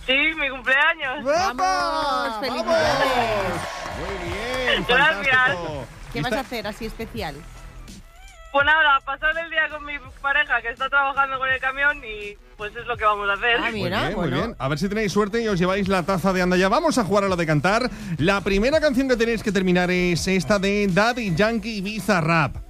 Sí, mi cumpleaños. ¡Vamos! ¡Felicidades! Muy bien, Gracias. fantástico. ¿Qué vas a hacer así especial? Pues nada, pasar el día con mi pareja que está trabajando con el camión y pues es lo que vamos a hacer. Ah, Muy mira, bien, muy bueno. bien. A ver si tenéis suerte y os lleváis la taza de Anda Ya. Vamos a jugar a lo de cantar. La primera canción que tenéis que terminar es esta de Daddy Yankee Bizarrap.